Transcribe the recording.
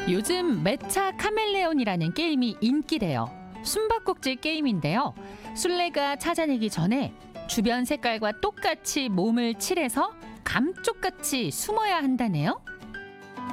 요즘 매차 카멜레온이라는 게임이 인기래요. 숨바꼭질 게임인데요. 술래가 찾아내기 전에 주변 색깔과 똑같이 몸을 칠해서 감쪽같이 숨어야 한다네요.